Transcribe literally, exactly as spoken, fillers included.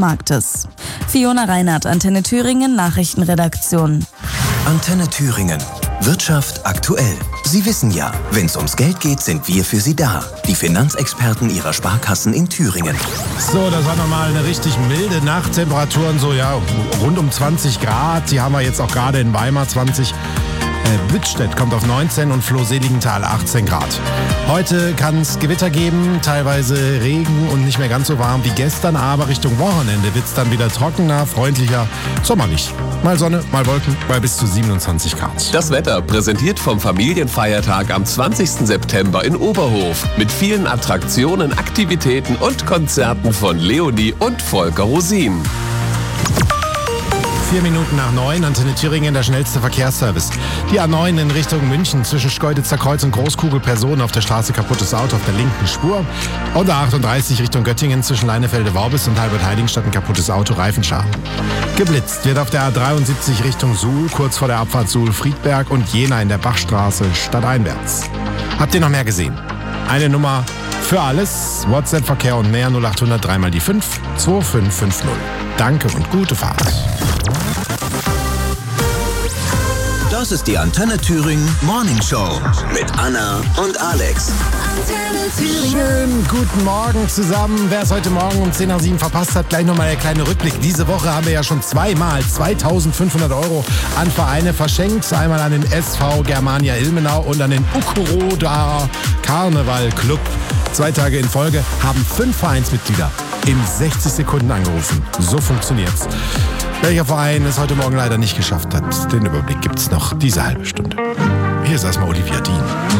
Marktes. Fiona Reinhardt, Antenne Thüringen, Nachrichtenredaktion. Antenne Thüringen. Wirtschaft aktuell. Sie wissen ja, wenn es ums Geld geht, sind wir für Sie da. Die Finanzexperten Ihrer Sparkassen in Thüringen. So, das war nochmal eine richtig milde Nacht. Temperaturen so, ja, rund um zwanzig Grad. Die haben wir jetzt auch gerade in Weimar zwanzig. Äh, Büttstedt kommt auf neunzehn und Floh-Seligenthal achtzehn Grad. Heute kann es Gewitter geben, teilweise Regen und nicht mehr ganz so warm wie gestern. Aber Richtung Wochenende wird es dann wieder trockener, freundlicher, sommerlich. Mal Sonne, mal Wolken, bei bis zu siebenundzwanzig Grad. Das Wetter präsentiert vom Familienfeiertag am zwanzigsten September in Oberhof. Mit vielen Attraktionen, Aktivitäten und Konzerten von Leonie und Volker Rosin. Vier Minuten nach neun, Antenne Thüringen, der schnellste Verkehrsservice. Die A neun in Richtung München zwischen Schkeuditzer Kreuz und Großkugel, Personen auf der Straße, kaputtes Auto auf der linken Spur. Und A achtunddreißig Richtung Göttingen zwischen Leinefelde-Worbis und Halbert-Heiligenstadt ein kaputtes Auto, Reifenschaden. Geblitzt wird auf der A dreiundsiebzig Richtung Suhl, kurz vor der Abfahrt Suhl-Friedberg und Jena in der Bachstraße stadteinwärts. Habt ihr noch mehr gesehen? Eine Nummer für alles, WhatsApp-Verkehr und mehr null achthundert drei mal die fünf zwei fünf fünf null. Danke und gute Fahrt. Das ist die Antenne Thüringen Morning Show mit Anna und Alex. Schönen guten Morgen zusammen. Wer es heute Morgen um zehn nach sieben verpasst hat, gleich nochmal der kleine Rückblick. Diese Woche haben wir ja schon zweimal zweitausendfünfhundert Euro an Vereine verschenkt. Einmal an den S V Germania Ilmenau und an den Ukroda Karneval Club. Zwei Tage in Folge haben fünf Vereinsmitglieder in sechzig Sekunden angerufen. So funktioniert's. Welcher Verein es heute Morgen leider nicht geschafft hat, den Überblick gibt's noch diese halbe Stunde. Hier ist erstmal Olivia Dean.